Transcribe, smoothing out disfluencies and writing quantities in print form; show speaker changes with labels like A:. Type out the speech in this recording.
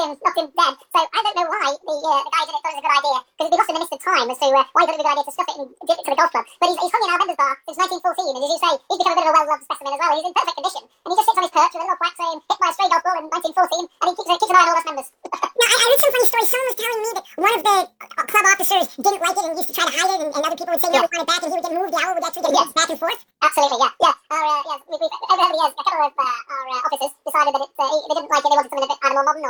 A: knocked him dead. So I don't know why the guy who did it thought it was a good idea, because it'd be lost in the mist of time as to why he thought it was a good idea to stuff it and give it to the golf club. But he's hung in our vendor's bar since 1914, and as you say, he's become a bit of a well-loved specimen as well. He's in perfect condition, and he just sits on his perch with a little plaque saying, hit by a stray golf ball in 1914, and he keeps an eye on all us members.
B: Now, I heard some funny stories. Someone was telling me that one of the club officers didn't like it and used to try to hide it, and other people would say, no, we want it back, and he would get moved. The owl would actually get moved back and forth.
A: Absolutely, yeah. Yeah, over the years, a couple of our officers decided that they didn't like it, they wanted something a bit more modern.